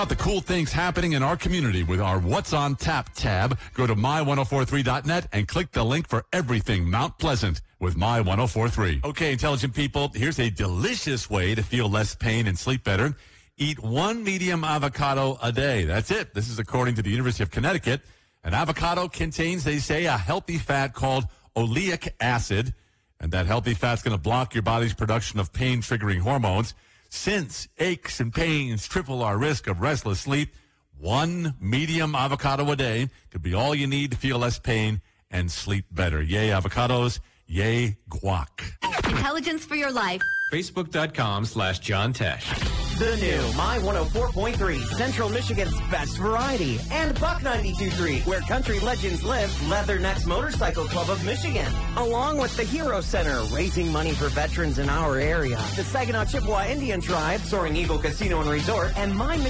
The cool things happening in our community with our What's on Tap tab. Go to my1043.net and click the link for everything Mount Pleasant with My1043. Okay, intelligent people, here's a delicious way to feel less pain and sleep better. Eat one medium avocado a day. That's it. This is according to the University of Connecticut. An avocado contains, they say, a healthy fat called oleic acid. And that healthy fat's going to block your body's production of pain-triggering hormones. Since aches and pains triple our risk of restless sleep, one medium avocado a day could be all you need to feel less pain and sleep better. Yay, avocados. Yay, guac. Intelligence for your life. Facebook.com/John Tesh. The new My 104.3, Central Michigan's best variety, and Buck 92.3, where country legends live, Leathernecks Motorcycle Club of Michigan, along with the Hero Center, raising money for veterans in our area, the Saginaw Chippewa Indian Tribe, Soaring Eagle Casino and Resort, and My